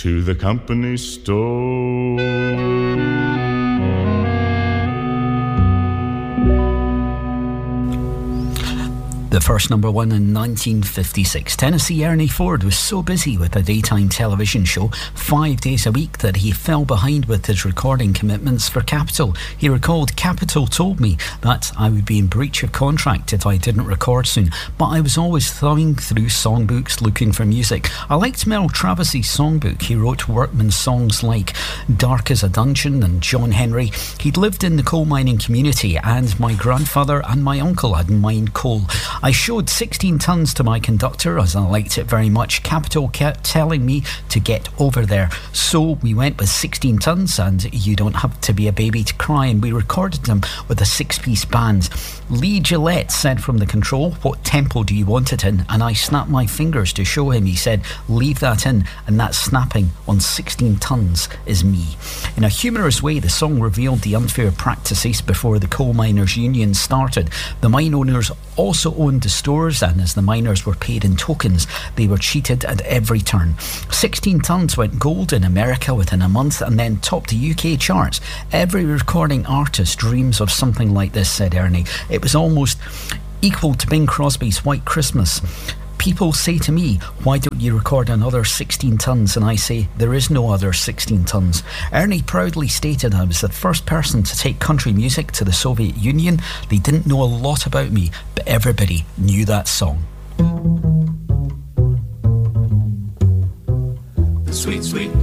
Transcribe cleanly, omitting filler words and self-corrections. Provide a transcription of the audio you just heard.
to the company store. The first number one in 1956. Tennessee Ernie Ford was so busy with a daytime television show 5 days a week that he fell behind with his recording commitments for Capitol. He recalled, "Capitol told me that I would be in breach of contract if I didn't record soon, but I was always thumbing through songbooks looking for music. I liked Mel Travis's songbook. He wrote workman songs like Dark as a Dungeon and John Henry. He'd lived in the coal mining community, and my grandfather and my uncle had mined coal. I showed 16 tons to my conductor as I liked it very much. Capitol kept telling me to get over there. So we went with 16 tons, and you don't have to be a baby to cry, and we recorded them with a 6-piece band. Lee Gillette said from the control, "What tempo do you want it in?" And I snapped my fingers to show him. He said, "Leave that in," and that snapping on 16 tons is me. In a humorous way, the song revealed the unfair practices before the coal miners' union started. The mine owners also owned the stores, and as the miners were paid in tokens, they were cheated at every turn. 16 tons went gold in America within a month and then topped the UK charts. "Every recording artist dreams of something like this," said Ernie. "It was almost equal to Bing Crosby's White Christmas. People say to me, 'Why don't you record another 16 tons?' And I say, 'There is no other 16 tons. Ernie proudly stated, "I was the first person to take country music to the Soviet Union. They didn't know a lot about me, but everybody knew that song." Sweet, sweet